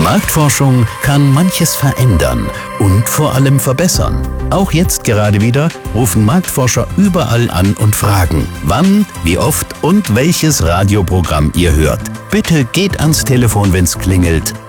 Marktforschung kann manches verändern und vor allem verbessern. Auch jetzt gerade wieder rufen Marktforscher überall an und fragen, wann, wie oft und welches Radioprogramm ihr hört. Bitte geht ans Telefon, wenn's klingelt